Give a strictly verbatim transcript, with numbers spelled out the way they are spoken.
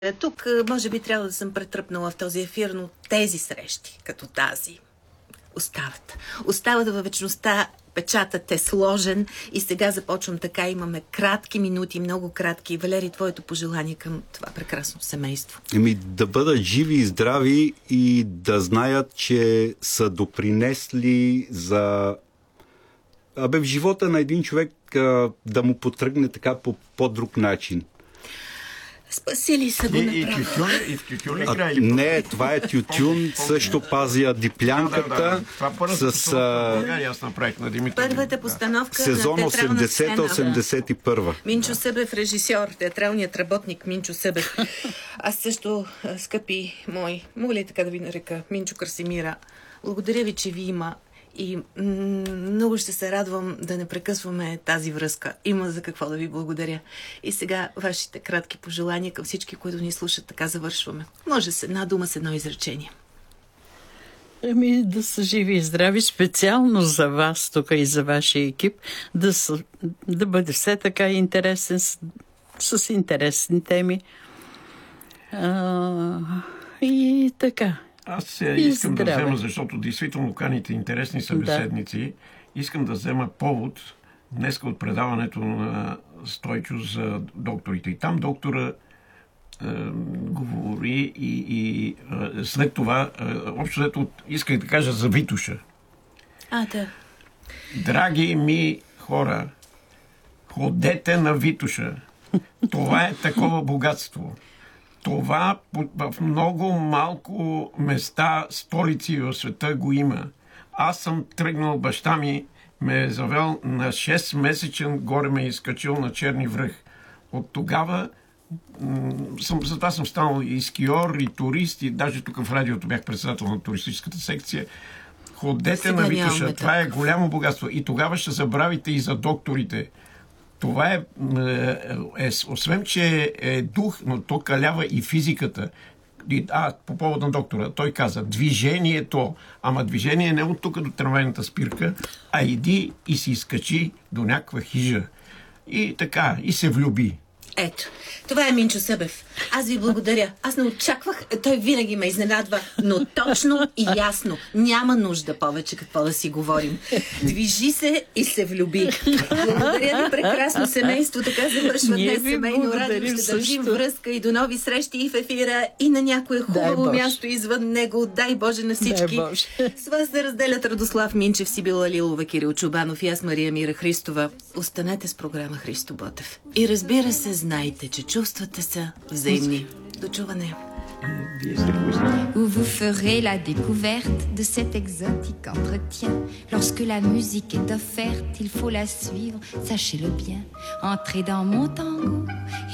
Тук може би трябва да съм претръпнала в този ефир, но тези срещи, като тази, остават. Остават във вечността, печатът е сложен и сега започвам така. Имаме кратки минути, много кратки. Валери, твоето пожелание към това прекрасно семейство? Еми, да бъдат живи и здрави и да знаят, че са допринесли за... Абе, в живота на един човек а, да му потръгне така по по-друг начин. Спасили са го направо. И в тютюн играе ли? Не, това е тютюн, също пазя диплянката. Това първата постановка аз направих на Димитър. Първата постановка сезон на театрална осемдесета осемдесет и първа. Минчо Събев, режисьор, театралният работник Минчо Събев. Аз също, скъпи мой, мога ли така да ви нарека, Минчо Красимира, благодаря ви, че ви има. И м- много ще се радвам да не прекъсваме тази връзка. Има за какво да ви благодаря. И сега вашите кратки пожелания към всички, които ни слушат, така завършваме. Може с една дума, с едно изречение. Ами да са живи и здрави, специално за вас тук и за вашия екип, да, са, да бъде все така интересен, с, с интересни теми. А, и така. Аз искам да взема, защото действително каните интересни събеседници, да. Искам да взема повод днеска от предаването на Стойчо за докторите. И там доктора е, говори и, и е, след това, е, общо взето, исках да кажа за Витоша. А, да. Драги ми хора, ходете на Витоша. Това е такова богатство. Това в много малко места, столици в света го има. Аз съм тръгнал, баща ми ме е завел на шест-месечен, горе ме е изкачил на Черни връх. От тогава м- съм, за това съм станал и скиор, и турист, и даже тук в радиото бях председател на туристическата секция. Ходете сега на Витоша, това е голямо богатство. И тогава ще забравите и за докторите. Това е, е, е, освен, че е дух, но то калява и физиката. А, по повод на доктора, той каза, движението, ама движение не от тук до трамвайната спирка, а иди и си изкачи до някаква хижа. И така, и се влюби. Ето, това е Минчо Събев. Аз ви благодаря. Аз не очаквах, той винаги ме изненадва, но точно и ясно. Няма нужда повече какво да си говорим. Движи се и се влюби. Благодаря ви, прекрасно семейство. Така завършва днес семейно радио. Ще държим връзка и до нови срещи и в ефира, и на някое хубаво място извън него. Дай Боже на всички. С вас се разделят Радослав Минчев, Сибила Лилова, Кирил Чубанов и аз, Мария Мира Христова. Останете с програма Христо Ботев. И разбира се, знайте, че чувствата са взаимни. До чуване. Où vous ferez la découverte de cet exotique entretien. Lorsque la musique est offerte, il faut la suivre, sachez-le bien. Entrez dans mon tango